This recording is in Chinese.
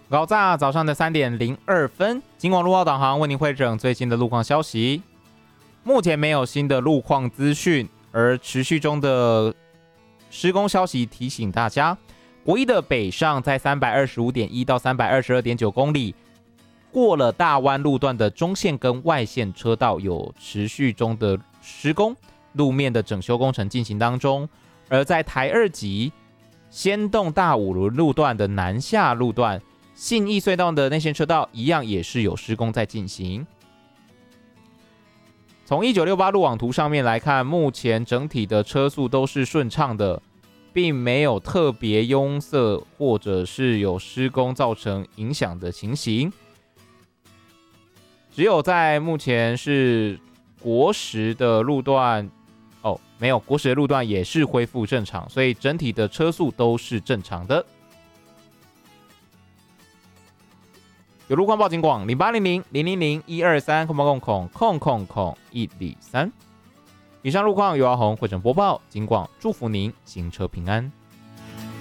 早上的3:02，金广路况导航为您汇整最新的路况消息。目前没有新的路况资讯，而持续中的施工消息提醒大家，国一的北上在325.1到322.9公里，过了大湾路段的中线跟外线车道有持续中的施工，路面的整修工程进行当中。而在台二级先动大五轮路段的南下路段，信义隧道的内线车道一样也是有施工在进行。从1968路网图上面来看，目前整体的车速都是顺畅的，并没有特别拥塞或者是有施工造成影响的情形。只有在目前是国十的路段，没有，国十的路段也是恢复正常，所以整体的车速都是正常的。有路况报警广0800-000-123-123。以上路况由阿宏汇整播报，警广祝福您行车平安。